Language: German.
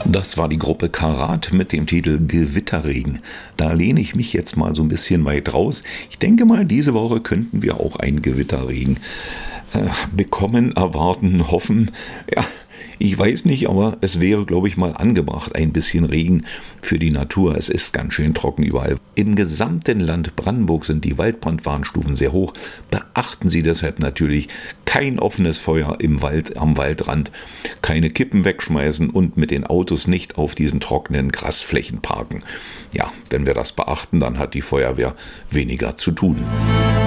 Das war die Gruppe Karat mit dem Titel Gewitterregen. Da lehne ich mich jetzt mal so ein bisschen weit raus. Ich denke mal, diese Woche könnten wir auch einen Gewitterregen bekommen, erwarten, hoffen. Ja, ich weiß nicht, aber es wäre, glaube ich, mal angebracht, ein bisschen Regen für die Natur. Es ist ganz schön trocken überall. Im gesamten Land Brandenburg sind die Waldbrandwarnstufen sehr hoch. Beachten Sie deshalb natürlich kein offenes Feuer im Wald, am Waldrand, keine Kippen wegschmeißen und mit den Autos nicht auf diesen trockenen Grasflächen parken. Ja, wenn wir das beachten, dann hat die Feuerwehr weniger zu tun.